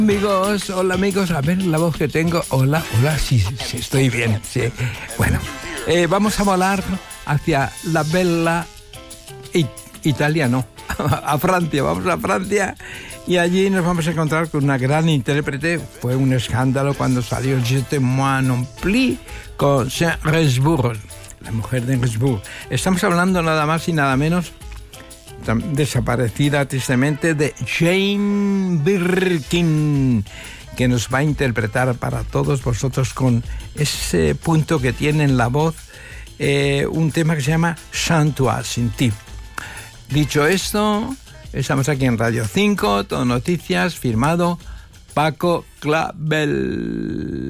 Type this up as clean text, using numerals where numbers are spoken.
Amigos, hola amigos, a ver la voz que tengo. Hola, sí, estoy bien, sí. Bueno, vamos a volar hacia la bella Italia, no, a Francia, vamos a Francia y allí nos vamos a encontrar con una gran intérprete. Fue un escándalo cuando salió Je te moi non plus con Saint Gainsbourg, la mujer de Gainsbourg. Estamos hablando nada más y nada menos, desaparecida tristemente, de Jane Birkin, que nos va a interpretar para todos vosotros con ese punto que tiene en la voz, un tema que se llama Sans toi, sin ti. Dicho esto, estamos aquí en Radio 5, Todo Noticias, firmado Paco Clavel.